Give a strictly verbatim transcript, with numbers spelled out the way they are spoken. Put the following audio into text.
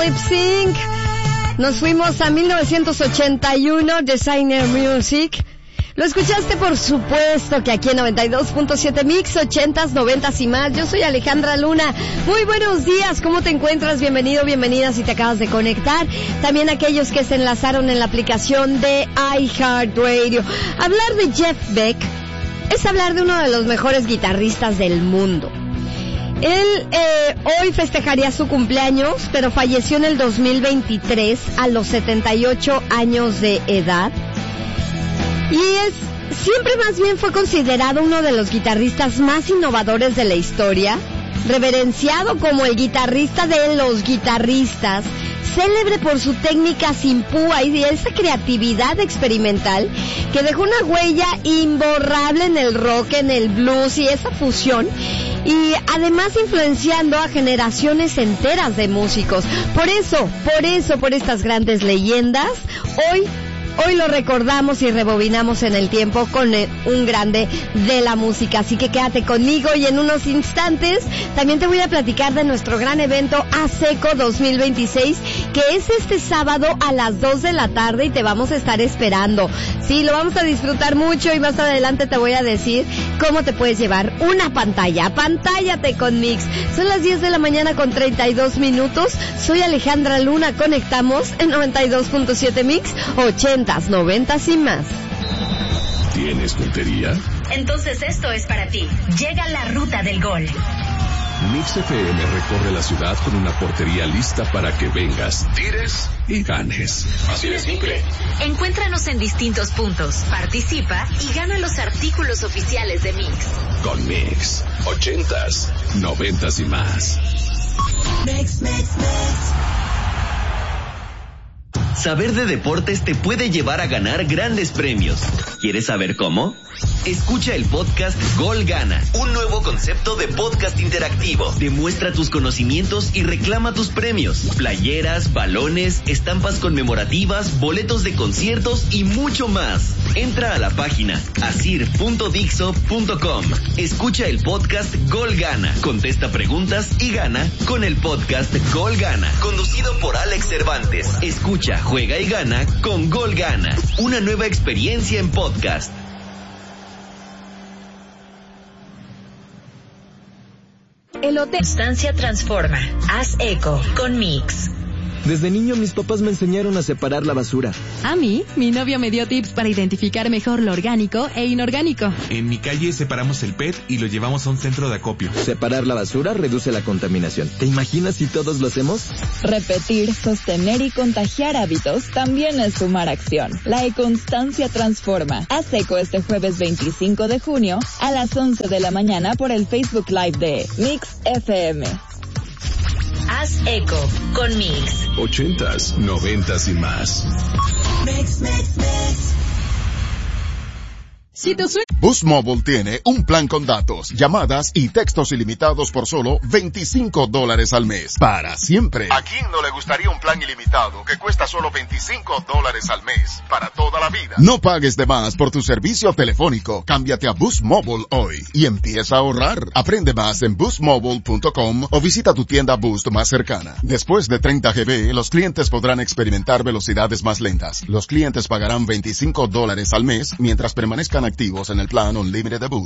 Lip Sync. Nos fuimos a mil novecientos ochenta y uno, Designer Music. Lo escuchaste, por supuesto, que aquí en noventa y dos punto siete Mix, ochentas, noventas y más. Yo soy Alejandra Luna. Muy buenos días, ¿cómo te encuentras? Bienvenido, bienvenida si te acabas de conectar. También aquellos que se enlazaron en la aplicación de iHeartRadio. Hablar de Jeff Beck es hablar de uno de los mejores guitarristas del mundo. Él eh, hoy festejaría su cumpleaños, pero falleció en el dos mil veintitrés a los setenta y ocho años de edad. Y es, siempre más bien fue considerado uno de los guitarristas más innovadores de la historia, reverenciado como el guitarrista de los guitarristas, célebre por su técnica sin púa y esa creatividad experimental que dejó una huella imborrable en el rock, en el blues y esa fusión, y además influenciando a generaciones enteras de músicos. Por eso, por eso, por estas grandes leyendas, hoy Hoy lo recordamos y rebobinamos en el tiempo con un grande de la música. Así que quédate conmigo y en unos instantes también te voy a platicar de nuestro gran evento ASECO dos mil veintiséis, que es este sábado a las dos de la tarde y te vamos a estar esperando. Sí, lo vamos a disfrutar mucho y más adelante te voy a decir cómo te puedes llevar una pantalla. Pantállate con Mix. Son las diez de la mañana con treinta y dos minutos. Soy Alejandra Luna. Conectamos en noventa y dos punto siete Mix, ochenta, noventas y más. ¿Tienes puntería? Entonces esto es para ti. Llega la ruta del gol. Mix F M recorre la ciudad con una portería lista para que vengas, tires y ganes. Así de simple. Encuéntranos en distintos puntos, participa y gana los artículos oficiales de Mix. Con Mix, ochentas, noventas y más. Mix, mix, mix. Saber de deportes te puede llevar a ganar grandes premios. ¿Quieres saber cómo? Escucha el podcast Gol Gana, un nuevo concepto de podcast interactivo. Demuestra tus conocimientos y reclama tus premios. Playeras, balones, estampas conmemorativas, boletos de conciertos y mucho más. Entra a la página asir punto dixo punto com. Escucha el podcast Gol Gana. Contesta preguntas y gana con el podcast Gol Gana, conducido por Alex Cervantes. Escucha, juega y gana con Gol Gana. Una nueva experiencia en podcast. El hotel Constancia transforma. Haz eco con Mix. Desde niño mis papás me enseñaron a separar la basura. A mí, mi novio me dio tips para identificar mejor lo orgánico e inorgánico. En mi calle separamos el P E T y lo llevamos a un centro de acopio. Separar la basura reduce la contaminación. ¿Te imaginas si todos lo hacemos? Repetir, sostener y contagiar hábitos también es sumar acción. La e-constancia transforma. Haz eco este jueves veinticinco de junio a las once de la mañana por el Facebook Live de Mix F M. Haz eco con Mix. Ochentas, noventas y más. Mix, mix, mix. Si tu sueño... Boost Mobile tiene un plan con datos, llamadas y textos ilimitados por solo veinticinco dólares al mes. Para siempre. ¿A quién no le gustaría un plan ilimitado que cuesta solo veinticinco dólares al mes? Para toda la vida. No pagues de más por tu servicio telefónico. Cámbiate a Boost Mobile hoy y empieza a ahorrar. Aprende más en boost mobile punto com o visita tu tienda Boost más cercana. Después de treinta gigabytes, los clientes podrán experimentar velocidades más lentas. Los clientes pagarán veinticinco dólares al mes mientras permanezcan activos en el plan Unlimited de Boost.